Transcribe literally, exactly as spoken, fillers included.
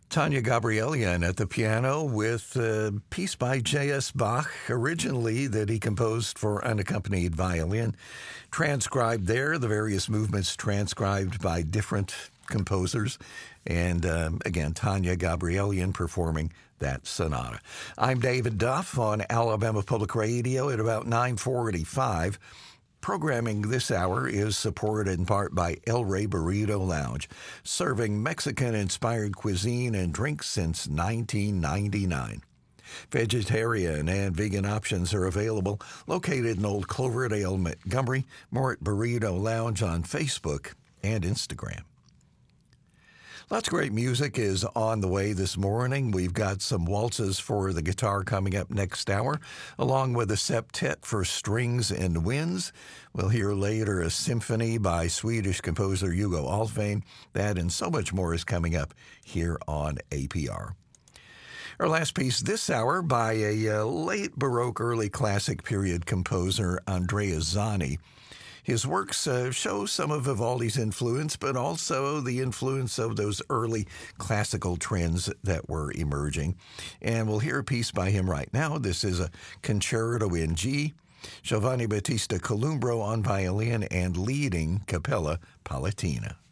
Tanya Gabrielian at the piano with a piece by J S. Bach, originally that he composed for unaccompanied violin. Transcribed there, the various movements transcribed by different composers. And um, again, Tanya Gabrielian performing that sonata. I'm David Duff on Alabama Public Radio at about nine forty-five. Programming this hour is supported in part by El Rey Burrito Lounge, serving Mexican-inspired cuisine and drinks since nineteen ninety-nine. Vegetarian and vegan options are available, located in Old Cloverdale, Montgomery. More at Burrito Lounge on Facebook and Instagram. Lots of great music is on the way this morning. We've got some waltzes for the guitar coming up next hour, along with a septet for strings and winds. We'll hear later a symphony by Swedish composer Hugo Alfvén. That and so much more is coming up here on A P R. Our last piece this hour by a uh, late Baroque, early classic period composer, Andrea Zani. His works uh, show some of Vivaldi's influence, but also the influence of those early classical trends that were emerging. And we'll hear a piece by him right now. This is a Concerto in G, Giovanni Battista Columbro on violin and leading Capella Palatina.